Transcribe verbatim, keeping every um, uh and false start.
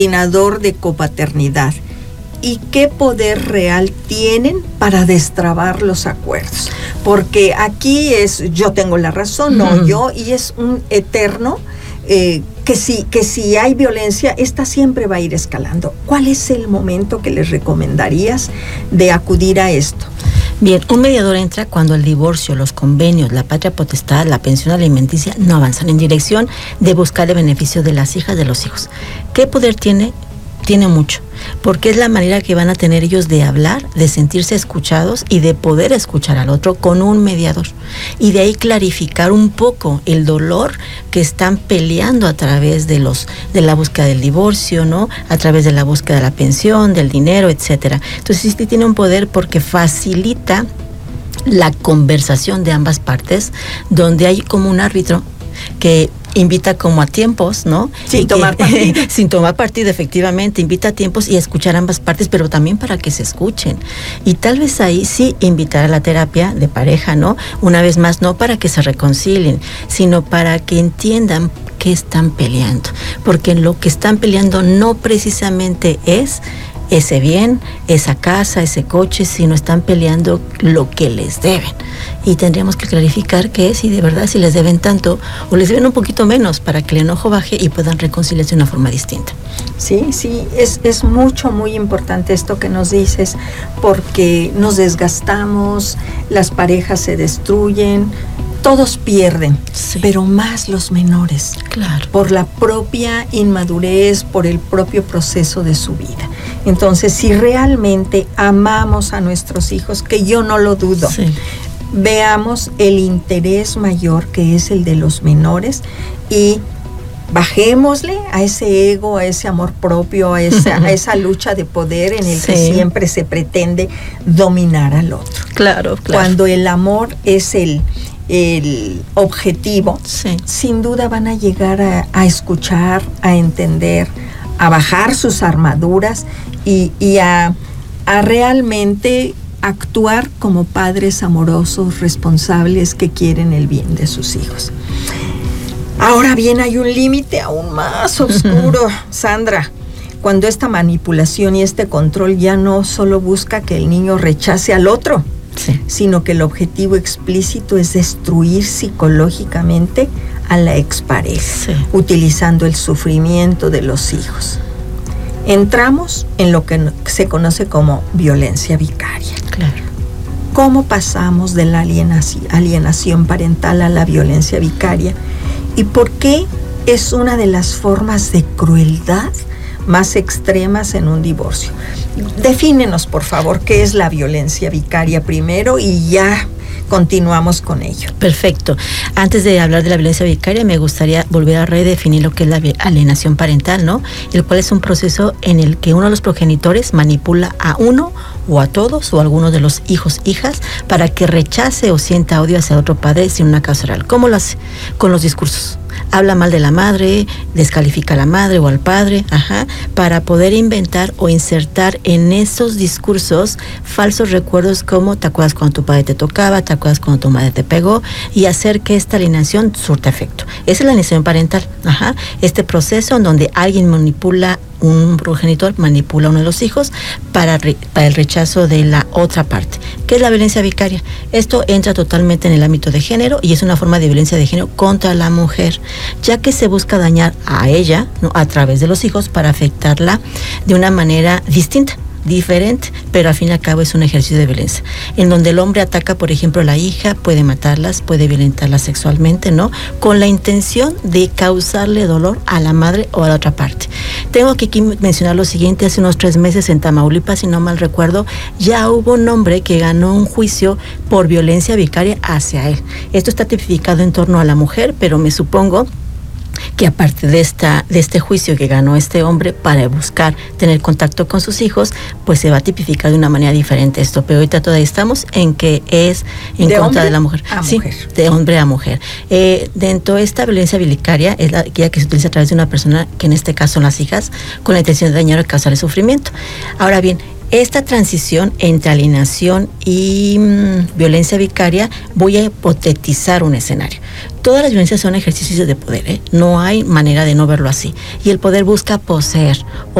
coordinador de copaternidad. ¿Y qué poder real tienen para destrabar los acuerdos? Porque aquí es yo tengo la razón, no uh-huh. yo, y es un eterno eh, que, si, que si hay violencia, esta siempre va a ir escalando. ¿Cuál es el momento que les recomendarías de acudir a esto? Bien, un mediador entra cuando el divorcio, los convenios, la patria potestad, la pensión alimenticia no avanzan en dirección de buscar el beneficio de las hijas, de los hijos. ¿Qué poder tiene? Tiene mucho, porque es la manera que van a tener ellos de hablar, de sentirse escuchados y de poder escuchar al otro con un mediador. Y de ahí clarificar un poco el dolor que están peleando a través de los de la búsqueda del divorcio, ¿no? A través de la búsqueda de la pensión, del dinero, etcétera. Entonces sí tiene un poder porque facilita la conversación de ambas partes, donde hay como un árbitro que invita como a tiempos, ¿no? Sin tomar partido. Sin tomar partido, efectivamente, invita a tiempos y a escuchar ambas partes, pero también para que se escuchen. Y tal vez ahí sí invitar a la terapia de pareja, ¿no? Una vez más, no para que se reconcilien, sino para que entiendan qué están peleando. Porque lo que están peleando no precisamente es ese bien, esa casa, ese coche, sino están peleando lo que les deben. Y tendríamos que clarificar qué es y de verdad si les deben tanto o les deben un poquito menos para que el enojo baje y puedan reconciliarse de una forma distinta. Sí, sí, es, es mucho, muy importante esto que nos dices, porque nos desgastamos, las parejas se destruyen, todos pierden, sí. pero más los menores, claro. por la propia inmadurez, por el propio proceso de su vida. Entonces, si realmente amamos a nuestros hijos, que yo no lo dudo, sí. veamos el interés mayor que es el de los menores y bajémosle a ese ego, a ese amor propio, a esa, a esa lucha de poder en el sí. que siempre se pretende dominar al otro. Claro, claro. Cuando el amor es el... el objetivo, sí. sin duda van a llegar a, a escuchar, a entender, a bajar sus armaduras y, y a, a realmente actuar como padres amorosos, responsables, que quieren el bien de sus hijos. Ahora bien, hay un límite aún más oscuro, Sandra, cuando esta manipulación y este control ya no solo busca que el niño rechace al otro, sí. sino que el objetivo explícito es destruir psicológicamente a la expareja, sí. utilizando el sufrimiento de los hijos. Entramos en lo que se conoce como violencia vicaria. Claro. ¿Cómo pasamos de la alienación, alienación parental a la violencia vicaria? ¿Y por qué es una de las formas de crueldad más extremas en un divorcio? Defínenos, por favor, qué es la violencia vicaria primero y ya continuamos con ello. Perfecto. Antes de hablar de la violencia vicaria, me gustaría volver a redefinir lo que es la alienación parental, ¿no? El cual es un proceso en el que uno de los progenitores manipula a uno o a todos o a algunos de los hijos, hijas, para que rechace o sienta odio hacia otro padre sin una causa real. ¿Cómo lo hace? Con los discursos. Habla mal de la madre, descalifica a la madre o al padre, ajá, para poder inventar o insertar en esos discursos falsos recuerdos como te acuerdas cuando tu padre te tocaba, te acuerdas cuando tu madre te pegó, y hacer que esta alienación surta efecto. Esa es la alienación parental, ajá, este proceso en donde alguien manipula, un progenitor manipula a uno de los hijos para, re, para el rechazo de la otra parte. ¿Qué es la violencia vicaria? Esto entra totalmente en el ámbito de género y es una forma de violencia de género contra la mujer, ya que se busca dañar a ella, ¿no?, a través de los hijos para afectarla de una manera distinta, diferente, pero al fin y al cabo es un ejercicio de violencia, en donde el hombre ataca, por ejemplo, a la hija, puede matarlas, puede violentarlas sexualmente, ¿no?, con la intención de causarle dolor a la madre o a la otra parte. Tengo que aquí mencionar lo siguiente: hace unos tres meses en Tamaulipas, si no mal recuerdo, ya hubo un hombre que ganó un juicio por violencia vicaria hacia él. Esto está tipificado en torno a la mujer, pero me supongo que aparte de esta de este juicio que ganó este hombre para buscar tener contacto con sus hijos, pues se va a tipificar de una manera diferente esto, pero ahorita todavía estamos en que es en de contra de la mujer, a sí, mujer. de hombre a mujer. Eh, dentro de esta violencia vicaria es la que se utiliza a través de una persona, que en este caso son las hijas, con la intención de dañar o causarle sufrimiento. Ahora bien, esta transición entre alienación y mmm, violencia vicaria, voy a hipotetizar un escenario. todas las violencias son ejercicios de poder, ¿eh? No hay manera de no verlo así. Y el poder busca poseer